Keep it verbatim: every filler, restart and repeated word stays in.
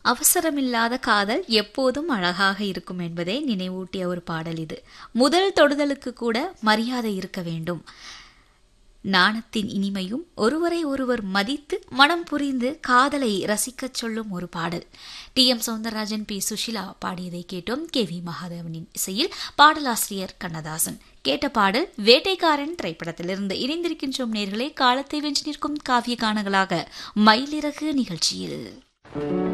அவசரமில்லாத காதல் எப்போதும் அழகாக இருக்கும் என்பதை நினைவூட்டிய ஒரு பாடல் இது. முதல் தொடுதலுக்கு கூட மரியாதை இருக்க வேண்டும். நாணத்தின் இனிமையும் ஒருவரை ஒருவர் மதித்து மனம் புரிந்து காதலை ரசிக்கச் சொல்லும் ஒரு பாடல். D M Soundararajan, B Sushila பாடியதை கேட்டோம். கே வி மகாதேவனின் இசையில் பாடலாசிரியர் கண்ணதாசன். கேட்ட பாடல் வேட்டைக்காரன் திரைப்படத்திலிருந்து. இணைந்திருக்கின்றோம் நேர்களே, காலத்தை வென்று நிற்கும் காவிய கானங்களாக மயிலிறகு நிகழ்ச்சியில்.